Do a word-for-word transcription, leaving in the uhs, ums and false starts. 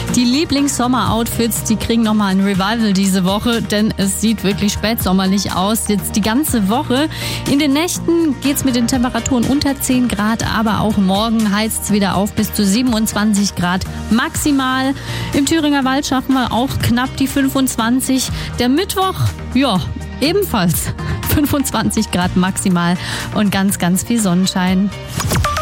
Die Lieblings-Sommer-Outfits, die kriegen nochmal ein Revival diese Woche, denn es sieht wirklich spätsommerlich aus. Jetzt die ganze Woche. In den Nächten geht's mit den Temperaturen unter zehn Grad, aber auch morgen heizt es wieder auf bis zu siebenundzwanzig Grad maximal. Im Thüringer Wald schaffen wir auch knapp die fünfundzwanzig. Der Mittwoch, ja, ebenfalls fünfundzwanzig Grad maximal und ganz, ganz viel Sonnenschein.